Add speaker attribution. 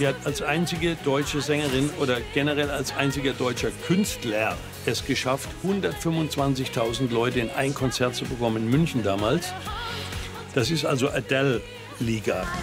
Speaker 1: Die hat als einzige deutsche Sängerin oder generell als einziger deutscher Künstler es geschafft, 125.000 Leute in ein Konzert zu bekommen in München damals. Das ist also Adele-Liga.